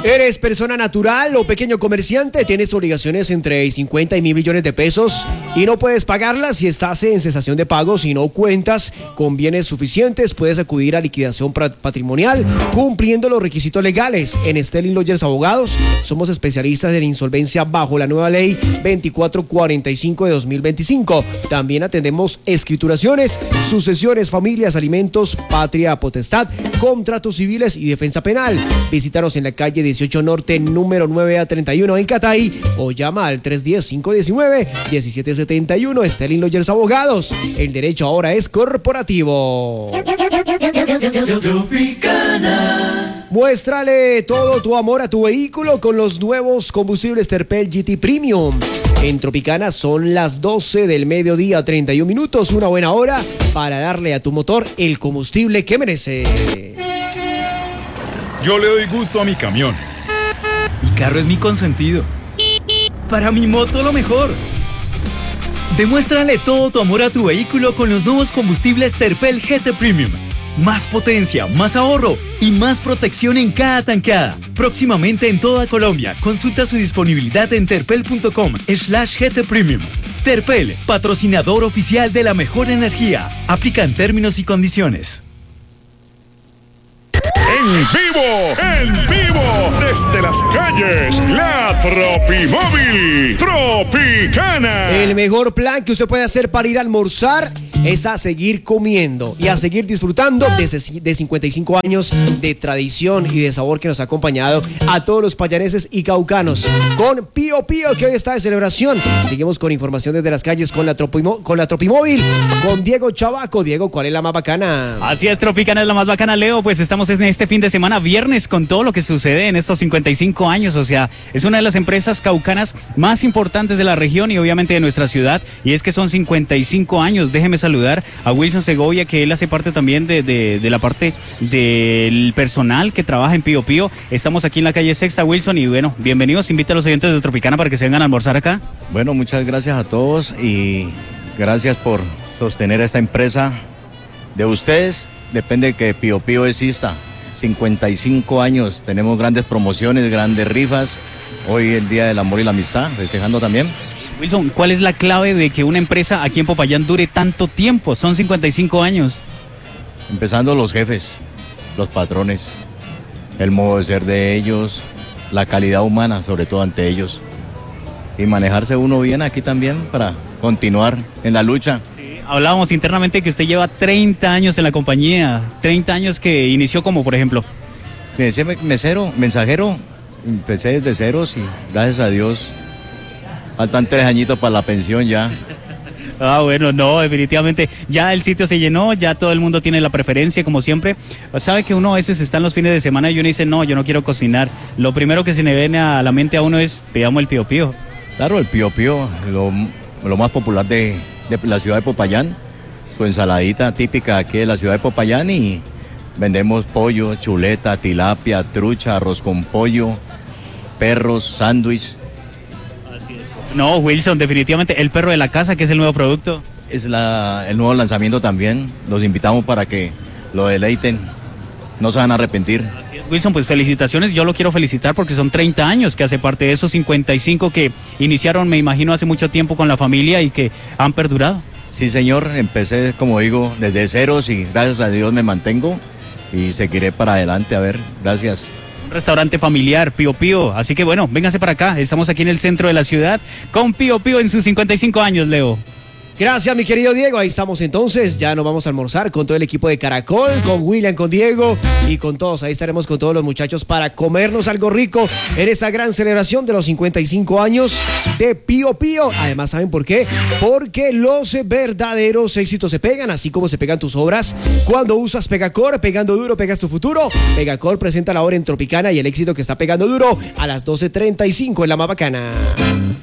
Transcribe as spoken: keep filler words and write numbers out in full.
¿Eres persona natural o pequeño comerciante? ¿Tienes obligaciones entre cincuenta y mil millones de pesos y no puedes pagarlas? Si estás en cesación de pagos y no cuentas con bienes suficientes, puedes acudir a liquidación patrimonial cumpliendo los requisitos legales. En Sterling Lawyers Abogados somos especialistas en insolvencia bajo la nueva ley veinticuatro cuarenta y cinco de dos mil veinticinco. También atendemos escrituraciones, sucesiones, familias, alimentos, patria potestad, contratos civiles y defensa penal. Visítanos en la calle dieciocho Norte, número nueve A treinta y uno en Catay o llama al tres uno cero, cinco uno nueve, uno siete siete uno. Sterling Lawyers Abogados. El derecho ahora es corporativo. Muéstrale todo tu amor a tu vehículo con los nuevos combustibles Terpel G T Premium. En Tropicana son las doce del mediodía, treinta y un minutos, una buena hora para darle a tu motor el combustible que merece. Yo le doy gusto a mi camión. Mi carro es mi consentido. Para mi moto lo mejor. Demuéstrale todo tu amor a tu vehículo con los nuevos combustibles Terpel G T Premium. Más potencia, más ahorro y más protección en cada tankada. Próximamente en toda Colombia. Consulta su disponibilidad en terpel.com slash GT Premium. Terpel, patrocinador oficial de la mejor energía. Aplican términos y condiciones. En vivo, en vivo, desde las calles, la Tropimóvil Tropicana. El mejor plan que usted puede hacer para ir a almorzar es a seguir comiendo y a seguir disfrutando de, de cincuenta y cinco años de tradición y de sabor que nos ha acompañado a todos los payaneses y caucanos. Con Pío Pío, que hoy está de celebración. Seguimos con información desde las calles con la, Tropimo, con la Tropimóvil, con Diego Chavaco. Diego, ¿cuál es la más bacana? Así es, Tropicana es la más bacana, Leo. Pues estamos en este fin de semana, viernes, con todo lo que sucede en estos cincuenta y cinco años. O sea, es una de las empresas caucanas más importantes de la región y obviamente de nuestra ciudad. Y es que son cincuenta y cinco años. Déjeme saludar a Wilson Segovia, que él hace parte también de, de, de la parte del personal que trabaja en Pío Pío. Estamos aquí en la calle Sexta, Wilson, y bueno, bienvenidos. Invita a los oyentes de Tropicana para que se vengan a almorzar acá. Bueno, muchas gracias a todos y gracias por sostener esta empresa de ustedes. Depende de que Pío Pío exista. cincuenta y cinco años, tenemos grandes promociones, grandes rifas. Hoy el Día del Amor y la Amistad, festejando también. Wilson, ¿cuál es la clave de que una empresa aquí en Popayán dure tanto tiempo? Son cincuenta y cinco años. Empezando los jefes, los patrones, el modo de ser de ellos, la calidad humana, sobre todo ante ellos. Y manejarse uno bien aquí también para continuar en la lucha. Sí, hablábamos internamente que usted lleva treinta años en la compañía, treinta años que inició como, por ejemplo. Empecé mesero, mensajero, empecé desde ceros y gracias a Dios faltan tres añitos para la pensión ya. Ah, bueno, no, definitivamente. Ya el sitio se llenó, ya todo el mundo tiene la preferencia, como siempre. Sabe que uno a veces está en los fines de semana y uno dice, no, yo no quiero cocinar. Lo primero que se le viene a la mente a uno es, pidamos el Pío Pío. Claro, el Pío Pío, lo, lo más popular de, de la ciudad de Popayán. Su ensaladita típica aquí de la ciudad de Popayán y vendemos pollo, chuleta, tilapia, trucha, arroz con pollo, perros, sándwich. No, Wilson, definitivamente el perro de la casa, que es el nuevo producto. Es la, el nuevo lanzamiento también. Los invitamos para que lo deleiten. No se van a arrepentir. Así es, Wilson, pues felicitaciones. Yo lo quiero felicitar porque son treinta años que hace parte de esos cincuenta y cinco que iniciaron, me imagino, hace mucho tiempo con la familia y que han perdurado. Sí, señor. Empecé, como digo, desde ceros y gracias a Dios me mantengo y seguiré para adelante. A ver, gracias. Restaurante familiar, Pío Pío. Así que bueno, véngase para acá. Estamos aquí en el centro de la ciudad con Pío Pío en sus cincuenta y cinco años, Leo. Gracias, mi querido Diego. Ahí estamos entonces. Ya nos vamos a almorzar con todo el equipo de Caracol, con William, con Diego y con todos. Ahí estaremos con todos los muchachos para comernos algo rico en esta gran celebración de los cincuenta y cinco años de Pío Pío. Además, ¿saben por qué? Porque los verdaderos éxitos se pegan, así como se pegan tus obras. Cuando usas Pegacor, pegando duro, pegas tu futuro. Pegacor presenta la hora en Tropicana y el éxito que está pegando duro a las doce treinta y cinco en la más bacana.